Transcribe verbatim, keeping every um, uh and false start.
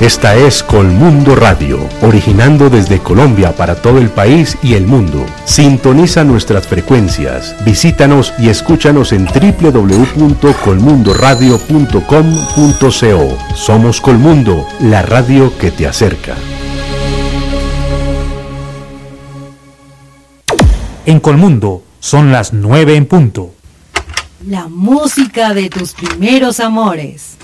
Esta es Colmundo Radio, originando desde Colombia para todo el país y el mundo. Sintoniza nuestras frecuencias, visítanos y escúchanos en doble u doble u doble u punto colmundo radio punto com punto co. Somos Colmundo, la radio que te acerca. En Colmundo son las nueve en punto. La música de tus primeros amores.